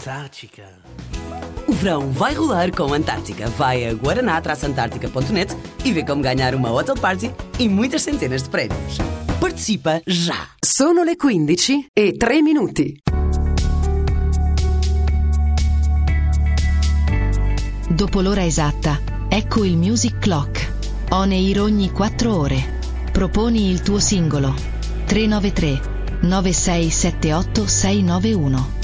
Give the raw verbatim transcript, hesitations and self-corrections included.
Antártica. O verão vai rolar com a Antártica. Vai a guaraná traço antártica ponto net e vê como ganhar uma hotel party e muitas centenas de prémios. Participa já! Sono le quindici e tre minuti. Dopo l'ora esatta, ecco il Music Clock. On air ogni quattro ore. Proponi il tuo singolo. tre nove tre nove sei sette otto sei nove uno.